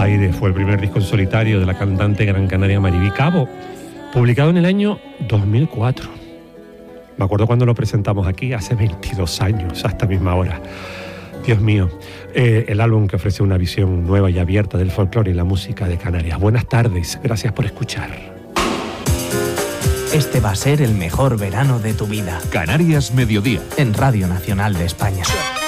Aire fue el primer disco en solitario de la cantante gran canaria Mariby Cabo, publicado en el año 2004. Me acuerdo cuando lo presentamos aquí, hace 22 años, a esta misma hora. Dios mío, el álbum que ofrece una visión nueva y abierta del folclore y la música de Canarias. Buenas tardes, gracias por escuchar. Este va a ser el mejor verano de tu vida. Canarias Mediodía. En Radio Nacional de España.